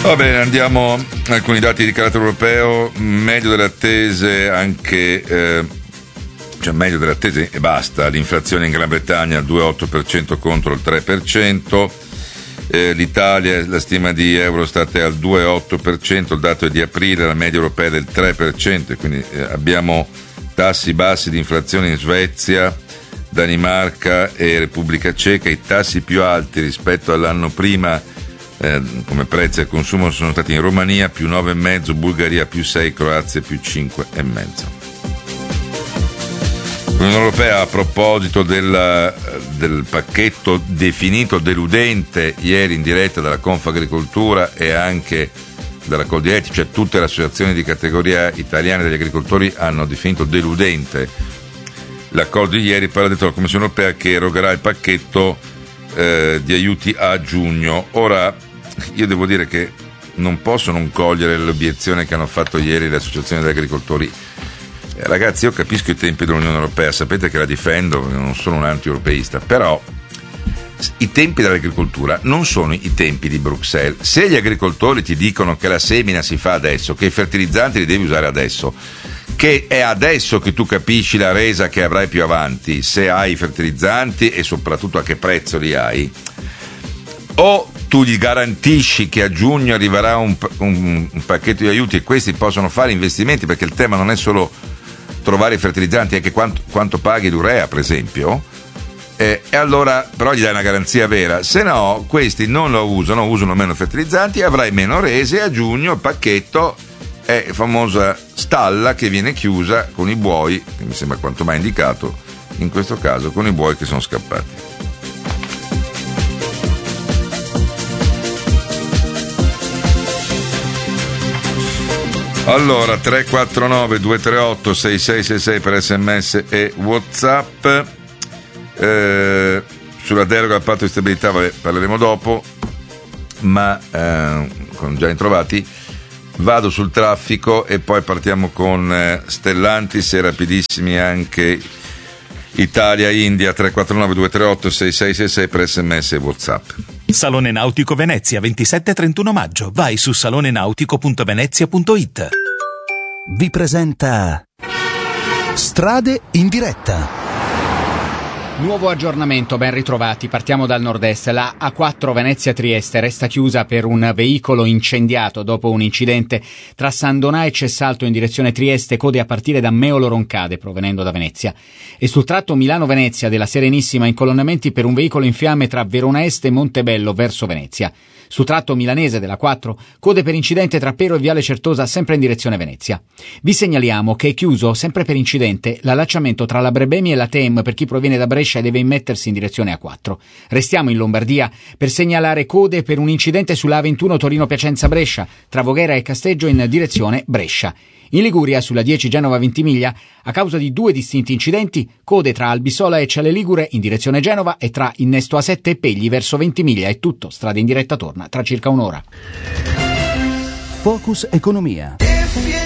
Va bene, andiamo a alcuni dati di carattere europeo. Meglio delle attese anche meglio delle attese e basta. L'inflazione in Gran Bretagna al 2,8% contro il 3%. L'Italia, la stima di Eurostat è al 2,8%, il dato è di aprile, la media europea è del 3%, quindi abbiamo tassi bassi di inflazione in Svezia, Danimarca e Repubblica Ceca. I tassi più alti rispetto all'anno prima come prezzi al consumo sono stati in Romania più 9,5%, Bulgaria più 6%, Croazia più 5,5%. L'Unione Europea, a proposito del pacchetto definito deludente ieri in diretta dalla Confagricoltura e anche dalla Coldiretti, cioè tutte le associazioni di categoria italiane degli agricoltori hanno definito deludente l'accordo di ieri, poi ha detto la Commissione Europea che erogherà il pacchetto di aiuti a giugno. Ora, io devo dire che non posso non cogliere l'obiezione che hanno fatto ieri le associazioni degli agricoltori. Ragazzi, io capisco i tempi dell'Unione Europea, sapete che la difendo, non sono un anti-europeista, però i tempi dell'agricoltura non sono i tempi di Bruxelles. Se gli agricoltori ti dicono che la semina si fa adesso, che i fertilizzanti li devi usare adesso, che è adesso che tu capisci la resa che avrai più avanti, se hai i fertilizzanti e soprattutto a che prezzo li hai, o tu gli garantisci che a giugno arriverà un pacchetto di aiuti e questi possono fare investimenti, perché il tema non è solo trovare i fertilizzanti, anche quanto paghi l'urea, per esempio, e allora però gli dai una garanzia vera. Se no, questi non lo usano meno fertilizzanti, avrai meno rese, e a giugno il pacchetto è la famosa stalla che viene chiusa con i buoi, che mi sembra quanto mai indicato in questo caso, con i buoi che sono scappati. Allora, 349 238 6666 per SMS e WhatsApp. Sulla deroga al patto di stabilità parleremo dopo, ma con già introvati vado sul traffico e poi partiamo con Stellantis e rapidissimi anche Italia-India. 349 238 6666 per SMS e WhatsApp. Salone Nautico Venezia, 27-31 maggio. Vai su salonenautico.venezia.it. Vi presenta Strade in diretta. Nuovo aggiornamento, ben ritrovati. Partiamo dal nord-est. La A4 Venezia-Trieste resta chiusa per un veicolo incendiato dopo un incidente tra San Donà e Cessalto in direzione Trieste, code a partire da Meolo Roncade provenendo da Venezia. E sul tratto Milano-Venezia della Serenissima incolonnamenti per un veicolo in fiamme tra Verona Est e Montebello verso Venezia. Sul tratto milanese della 4, code per incidente tra Pero e Viale Certosa sempre in direzione Venezia. Vi segnaliamo che è chiuso, sempre per incidente, l'allacciamento tra la Brebemi e la TEM per chi proviene da Brescia e deve immettersi in direzione A4. Restiamo in Lombardia per segnalare code per un incidente sulla A21 Torino-Piacenza-Brescia, tra Voghera e Casteggio in direzione Brescia. In Liguria, sulla 10 Genova-Ventimiglia, a causa di due distinti incidenti, code tra Albisola e Ciale Ligure in direzione Genova e tra Innesto A7 e Pegli verso Ventimiglia. È tutto, strada in diretta torna tra circa un'ora. Focus Economia.